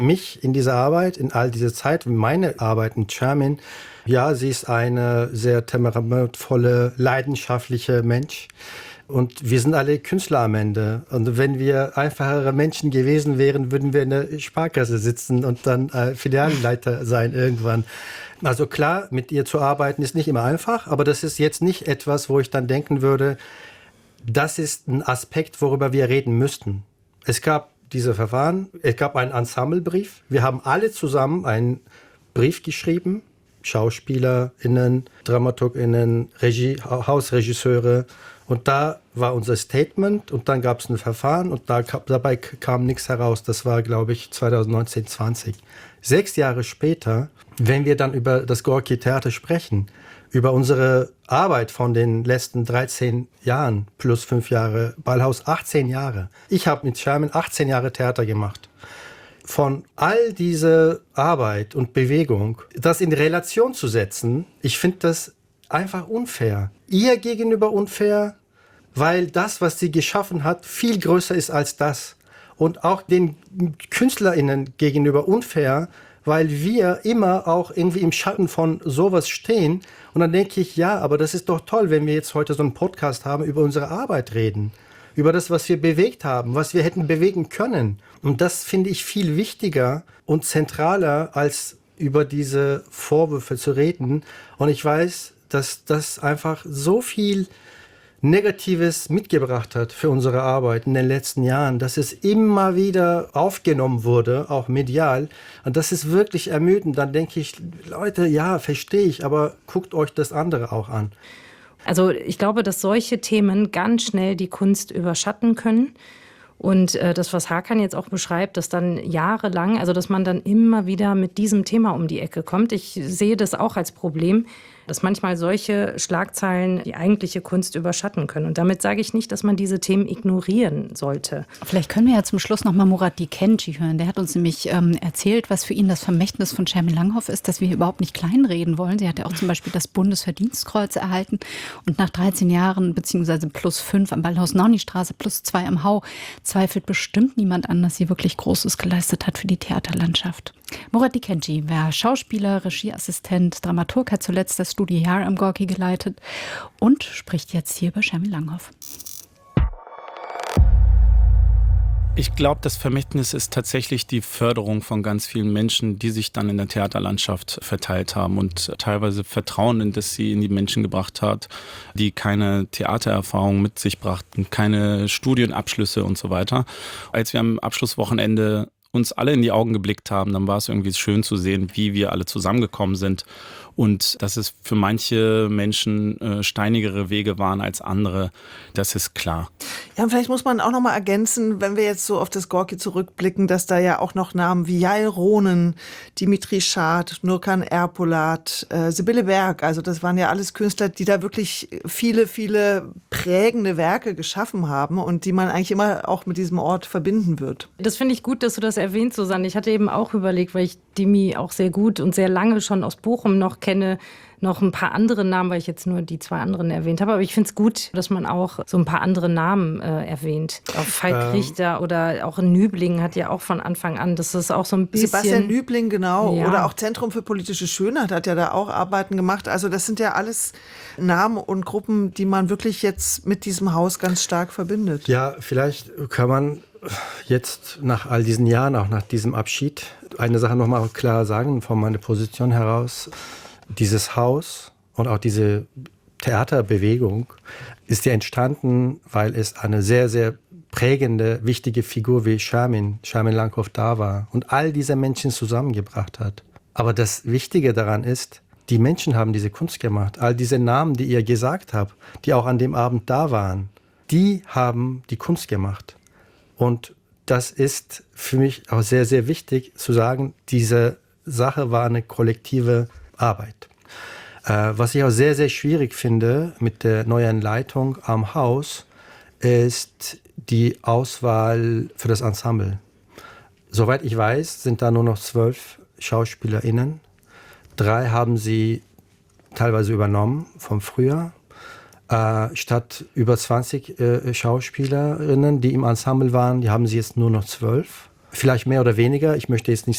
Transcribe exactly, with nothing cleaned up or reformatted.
mich in dieser Arbeit, in all dieser Zeit, meine Arbeit mit Charmin, ja, sie ist eine sehr temperamentvolle, leidenschaftliche Mensch. Und wir sind alle Künstler am Ende. Und wenn wir einfachere Menschen gewesen wären, würden wir in der Sparkasse sitzen und dann äh, Filialleiter sein irgendwann. Also klar, mit ihr zu arbeiten ist nicht immer einfach, aber das ist jetzt nicht etwas, wo ich dann denken würde, das ist ein Aspekt, worüber wir reden müssten. Es gab diese Verfahren, es gab einen Ensemblebrief. Wir haben alle zusammen einen Brief geschrieben, SchauspielerInnen, DramaturgInnen, Regie, Hausregisseure. Und da war unser Statement und dann gab es ein Verfahren und da, dabei kam nichts heraus. Das war, glaube ich, zwanzig neunzehn zwanzig. Sechs Jahre später, wenn wir dann über das Gorki-Theater sprechen, über unsere Arbeit von den letzten dreizehn Jahren plus fünf Jahre, Ballhaus achtzehn Jahre. Ich habe mit Charmin achtzehn Jahre Theater gemacht. Von all diese Arbeit und Bewegung, das in Relation zu setzen, ich finde das einfach unfair. Ihr gegenüber unfair, weil das, was sie geschaffen hat, viel größer ist als das. Und auch den KünstlerInnen gegenüber unfair, weil wir immer auch irgendwie im Schatten von sowas stehen. Und dann denke ich, ja, aber das ist doch toll, wenn wir jetzt heute so einen Podcast haben, über unsere Arbeit reden. Über das, was wir bewegt haben, was wir hätten bewegen können. Und das finde ich viel wichtiger und zentraler, als über diese Vorwürfe zu reden. Und ich weiß, dass das einfach so viel Negatives mitgebracht hat für unsere Arbeit in den letzten Jahren, dass es immer wieder aufgenommen wurde, auch medial. Und das ist wirklich ermüdend. Dann denke ich, Leute, ja, verstehe ich, aber guckt euch das andere auch an. Also ich glaube, dass solche Themen ganz schnell die Kunst überschatten können. Und äh, das, was Hakan jetzt auch beschreibt, dass dann jahrelang, also dass man dann immer wieder mit diesem Thema um die Ecke kommt. Ich sehe das auch als Problem, dass manchmal solche Schlagzeilen die eigentliche Kunst überschatten können. Und damit sage ich nicht, dass man diese Themen ignorieren sollte. Vielleicht können wir ja zum Schluss noch mal Murat Dikenci hören. Der hat uns nämlich ähm, erzählt, was für ihn das Vermächtnis von Charmin Langhoff ist, dass wir hier überhaupt nicht kleinreden wollen. Sie hat ja auch zum Beispiel das Bundesverdienstkreuz erhalten. Und nach dreizehn Jahren, beziehungsweise plus fünf am Ballhaus-Nauni-Straße, plus zwei am Hau, zweifelt bestimmt niemand an, dass sie wirklich Großes geleistet hat für die Theaterlandschaft. Murat Dikenci war Schauspieler, Regieassistent, Dramaturg, hat zuletzt das Studio Jahr am Gorki geleitet und spricht jetzt hier über Charmin Langhoff. Ich glaube, das Vermächtnis ist tatsächlich die Förderung von ganz vielen Menschen, die sich dann in der Theaterlandschaft verteilt haben und teilweise Vertrauen, in das sie in die Menschen gebracht hat, die keine Theatererfahrung mit sich brachten, keine Studienabschlüsse und so weiter. Als wir am Abschlusswochenende uns alle in die Augen geblickt haben, dann war es irgendwie schön zu sehen, wie wir alle zusammengekommen sind und dass es für manche Menschen äh, steinigere Wege waren als andere, das ist klar. Ja, und vielleicht muss man auch noch mal ergänzen, wenn wir jetzt so auf das Gorki zurückblicken, dass da ja auch noch Namen wie Yael Ronen, Dimitri Schad, Nurkan Erpolat, äh, Sibylle Berg, also das waren ja alles Künstler, die da wirklich viele, viele prägende Werke geschaffen haben und die man eigentlich immer auch mit diesem Ort verbinden wird. Das finde ich gut, dass du das erwähnt, Susanne. Ich hatte eben auch überlegt, weil ich Dimi auch sehr gut und sehr lange schon aus Bochum noch kenne, noch ein paar andere Namen, weil ich jetzt nur die zwei anderen erwähnt habe. Aber ich finde es gut, dass man auch so ein paar andere Namen äh, erwähnt. Auch Falk ähm. Richter oder auch Nübling hat ja auch von Anfang an, das ist auch so ein bisschen... Sebastian Nübling, genau. Ja. Oder auch Zentrum für politische Schönheit hat ja da auch Arbeiten gemacht. Also das sind ja alles Namen und Gruppen, die man wirklich jetzt mit diesem Haus ganz stark verbindet. Ja, vielleicht kann man jetzt nach all diesen Jahren, auch nach diesem Abschied, eine Sache nochmal klar sagen, von meiner Position heraus. Dieses Haus und auch diese Theaterbewegung ist ja entstanden, weil es eine sehr, sehr prägende, wichtige Figur wie Charmin, Charmin Langhoff da war und all diese Menschen zusammengebracht hat. Aber das Wichtige daran ist, die Menschen haben diese Kunst gemacht. All diese Namen, die ihr gesagt habt, die auch an dem Abend da waren, die haben die Kunst gemacht. Und das ist für mich auch sehr, sehr wichtig zu sagen, diese Sache war eine kollektive Arbeit. Äh, was ich auch sehr, sehr schwierig finde mit der neuen Leitung am Haus, ist die Auswahl für das Ensemble. Soweit ich weiß, sind da nur noch zwölf SchauspielerInnen. Drei haben sie teilweise übernommen vom Frühjahr. Äh, statt über zwanzig äh, SchauspielerInnen, die im Ensemble waren, die haben sie jetzt nur noch zwölf. Vielleicht mehr oder weniger, ich möchte jetzt nicht